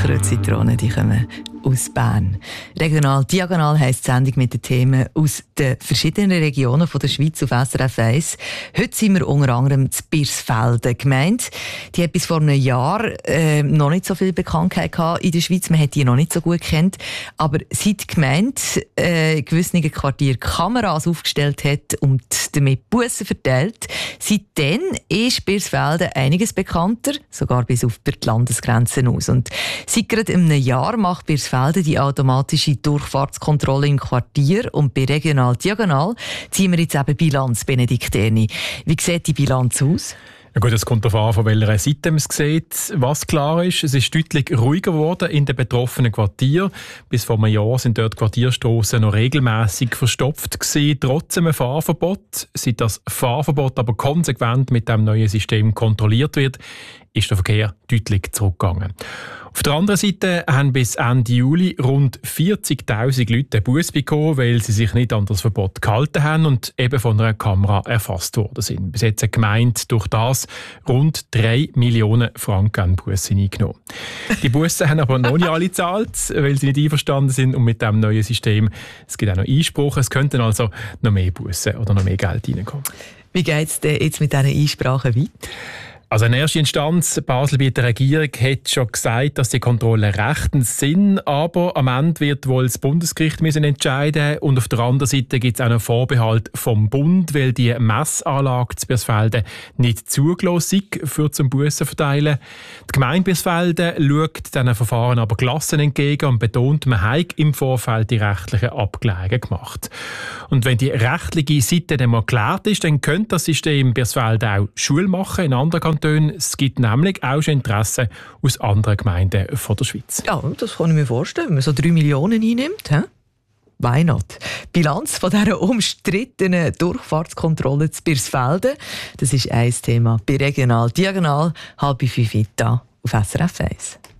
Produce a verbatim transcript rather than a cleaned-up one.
Kreuzitronen, die kommen aus Bern. Regional Diagonal heisst die Sendung mit den Themen aus den verschiedenen Regionen der Schweiz auf S R F eins. Heute sind wir unter anderem zu Birsfelden gemeint. Die hat bis vor einem Jahr äh, noch nicht so viel Bekanntheit gehabt in der Schweiz. Man hat die noch nicht so gut kennt. Aber seit die Gemeinde äh, gewisse Quartier Kameras aufgestellt hat und damit Bussen verteilt, seitdem ist Birsfelden einiges bekannter, sogar bis auf die Landesgrenzen aus. Und seit gerade einem Jahr macht Birsfelden die automatische Durchfahrtskontrolle im Quartier, und bei Regional Diagonal ziehen wir jetzt eben Bilanz, Benedikt Erni. Wie sieht die Bilanz aus? Ja gut, es kommt darauf an, von welcher Seite man es sieht. Was klar ist, es ist deutlich ruhiger geworden in den betroffenen Quartieren. Bis vor einem Jahr sind dort Quartierstrassen noch regelmässig verstopft gewesen, trotz einem Fahrverbot. Seit das Fahrverbot aber konsequent mit dem neuen System kontrolliert wird, ist der Verkehr deutlich zurückgegangen. Auf der anderen Seite haben bis Ende Juli rund vierzigtausend Leute einen Buss bekommen, weil sie sich nicht an das Verbot gehalten haben und eben von einer Kamera erfasst worden sind. Bis jetzt hat die Gemeinde durch das rund drei Millionen Franken an Bussen eingenommen. Die Bussen haben aber noch nicht alle gezahlt, weil sie nicht einverstanden sind, und mit dem neuen System, es gibt auch noch Einsprachen, es könnten also noch mehr Bussen oder noch mehr Geld reinkommen. Wie geht es denn jetzt mit diesen Einsprachen weiter? Also in erster Instanz, Basel bei der Regierung hat schon gesagt, dass die Kontrollen rechtens sind, aber am Ende wird wohl das Bundesgericht müssen entscheiden, und auf der anderen Seite gibt es auch einen Vorbehalt vom Bund, weil die Messanlage zu Birsfelden nicht zugelassen ist für zum Bussen verteilen. Die Gemeinde Birsfelden schaut diesen Verfahren aber gelassen entgegen und betont, man habe im Vorfeld die rechtlichen Abklärungen gemacht. Und wenn die rechtliche Seite dann mal geklärt ist, dann könnte das System Birsfelden auch Schule machen in anderen Kantonen. Es gibt nämlich auch schon Interessen aus anderen Gemeinden von der Schweiz. Ja, das kann ich mir vorstellen, wenn man so drei Millionen einnimmt. He? Why not? Bilanz von dieser umstrittenen Durchfahrtskontrolle zu Birsfelden, das ist ein Thema bei Regional Diagonal, halb fünf da auf S R F eins.